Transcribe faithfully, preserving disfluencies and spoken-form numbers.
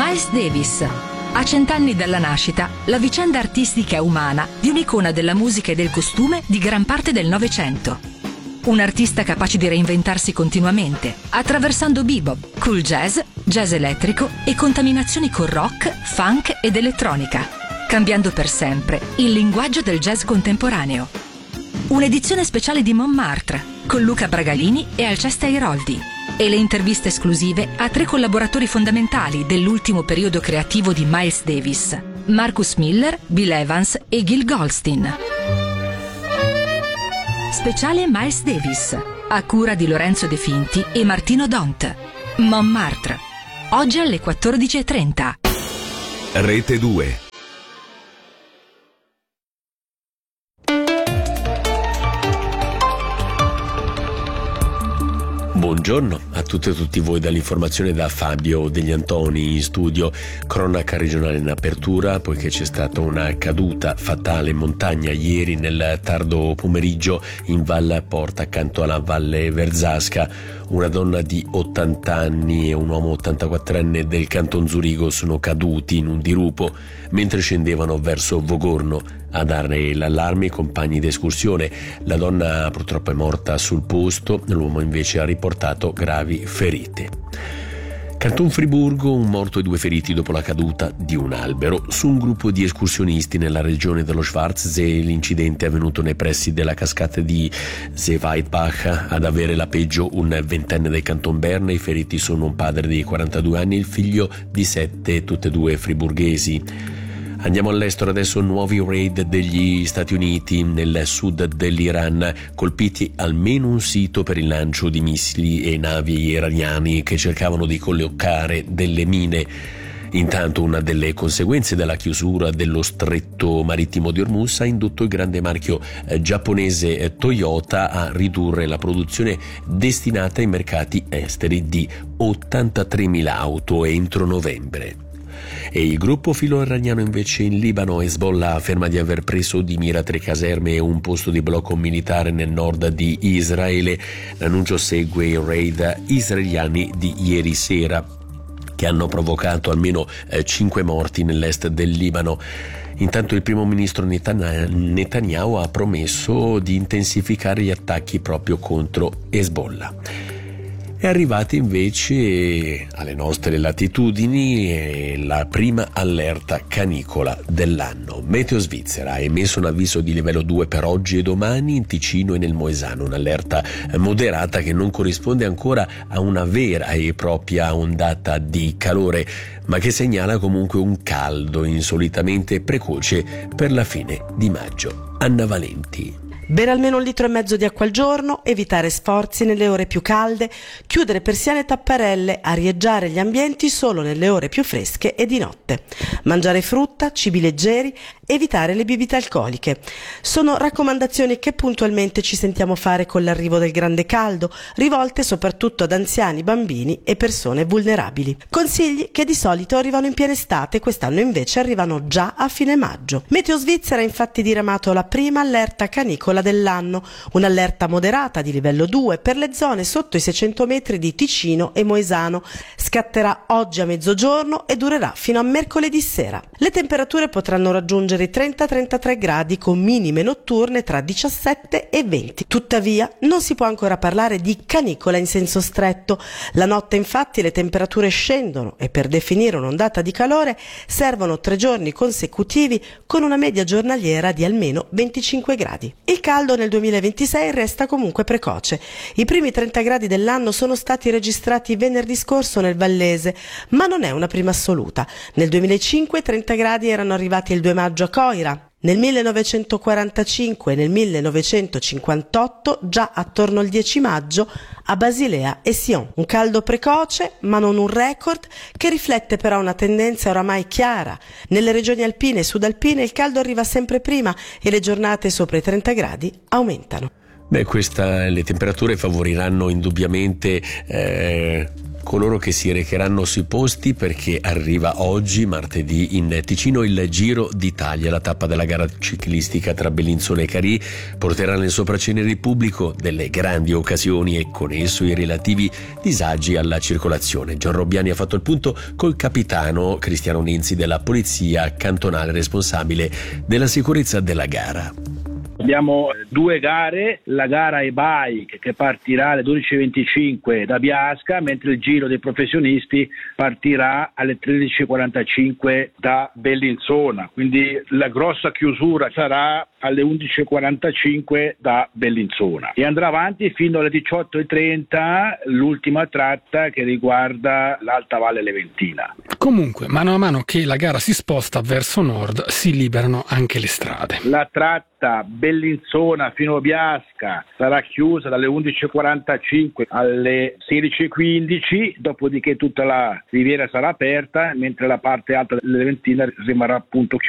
Miles Davis. A cent'anni dalla nascita, la vicenda artistica e umana di un'icona della musica e del costume di gran parte del Novecento. Un artista capace di reinventarsi continuamente, attraversando bebop, cool jazz, jazz elettrico e contaminazioni con rock, funk ed elettronica, cambiando per sempre il linguaggio del jazz contemporaneo. Un'edizione speciale di Montmartre, con Luca Bragalini e Alceste Airoldi, e le interviste esclusive a tre collaboratori fondamentali dell'ultimo periodo creativo di Miles Davis: Marcus Miller, Bill Evans e Gil Goldstein. Speciale Miles Davis, a cura di Lorenzo De Finti e Martino Dont. Montmartre, oggi alle quattordici e trenta. Rete due. Buongiorno a tutte e tutti voi dall'informazione da Fabio Degli Antoni in studio. Cronaca regionale in apertura, poiché c'è stata una caduta fatale in montagna ieri nel tardo pomeriggio in Val Porta accanto alla Valle Verzasca. Una donna di ottanta anni e un uomo ottantaquattrenne del Canton Zurigo sono caduti in un dirupo mentre scendevano verso Vogorno. A dare l'allarme i compagni d'escursione. La donna purtroppo è morta sul posto, l'uomo invece ha riportato gravi ferite. Canton Friburgo, un morto e due feriti dopo la caduta di un albero su un gruppo di escursionisti nella regione dello Schwarzsee. L'incidente è avvenuto nei pressi della cascata di Seeweidbach. Ad avere la peggio un ventenne del Canton Berna. I feriti sono un padre di quarantadue anni e il figlio di sette, tutte e due friburghesi. Andiamo all'estero adesso. Nuovi raid degli Stati Uniti nel sud dell'Iran, colpiti almeno un sito per il lancio di missili e navi iraniani che cercavano di collocare delle mine. Intanto una delle conseguenze della chiusura dello stretto marittimo di Hormuz ha indotto il grande marchio giapponese Toyota a ridurre la produzione destinata ai mercati esteri di ottantatremila auto entro novembre. E il gruppo filo-iraniano invece in Libano, Hezbollah, afferma di aver preso di mira tre caserme e un posto di blocco militare nel nord di Israele. L'annuncio segue i raid israeliani di ieri sera, che hanno provocato almeno eh, cinque morti nell'est del Libano. Intanto il primo ministro Netanyahu ha promesso di intensificare gli attacchi proprio contro Hezbollah. È arrivata invece alle nostre latitudini la prima allerta canicola dell'anno. Meteo Svizzera ha emesso un avviso di livello due per oggi e domani in Ticino e nel Moesano, un'allerta moderata che non corrisponde ancora a una vera e propria ondata di calore, ma che segnala comunque un caldo insolitamente precoce per la fine di maggio. Anna Valenti. Bere almeno un litro e mezzo di acqua al giorno, evitare sforzi nelle ore più calde, chiudere persiane e tapparelle, arieggiare gli ambienti solo nelle ore più fresche e di notte. Mangiare frutta, cibi leggeri, evitare le bibite alcoliche. Sono raccomandazioni che puntualmente ci sentiamo fare con l'arrivo del grande caldo, rivolte soprattutto ad anziani, bambini e persone vulnerabili. Consigli che di solito arrivano in piena estate, quest'anno invece arrivano già a fine maggio. Meteo Svizzera ha infatti diramato la prima allerta canicola dell'anno, un'allerta moderata di livello due per le zone sotto i seicento metri di Ticino e Moesano. Scatterà oggi a mezzogiorno e durerà fino a mercoledì sera. Le temperature potranno raggiungere i trenta trentatré gradi con minime notturne tra diciassette e venti. Tuttavia non si può ancora parlare di canicola in senso stretto. La notte infatti le temperature scendono e per definire un'ondata di calore servono tre giorni consecutivi con una media giornaliera di almeno venticinque gradi. Il caldo nel duemilaventisei resta comunque precoce. I primi trenta gradi dell'anno sono stati registrati venerdì scorso nel Vallese, ma non è una prima assoluta. Nel duemilacinque trenta gradi erano arrivati il due maggio a Coira. Nel millenovecentoquarantacinque e nel millenovecentocinquantotto, già attorno al dieci maggio, a Basilea e Sion. Un caldo precoce, ma non un record, che riflette però una tendenza oramai chiara. Nelle regioni alpine e sudalpine il caldo arriva sempre prima e le giornate sopra i trenta gradi aumentano. Beh, questa, le temperature favoriranno indubbiamente eh, coloro che si recheranno sui posti, perché arriva oggi, martedì, in Ticino il Giro d'Italia. La tappa della gara ciclistica tra Bellinzona e Carì porterà nel sopraccenere il pubblico delle grandi occasioni e con esso i relativi disagi alla circolazione. Gian Robbiani ha fatto il punto col capitano Cristiano Ninzi della polizia cantonale responsabile della sicurezza della gara. Abbiamo due gare, la gara e-bike che partirà alle dodici e venticinque da Biasca, mentre il giro dei professionisti partirà alle tredici e quarantacinque da Bellinzona, quindi la grossa chiusura sarà alle undici e quarantacinque da Bellinzona e andrà avanti fino alle diciotto e trenta l'ultima tratta che riguarda l'Alta Valle Leventina. Comunque, mano a mano che la gara si sposta verso nord, si liberano anche le strade. La tratta Bellinzona fino a Biasca sarà chiusa dalle undici e quarantacinque alle sedici e quindici, dopodiché tutta la riviera sarà aperta, mentre la parte alta della Leventina rimarrà appunto chiusa.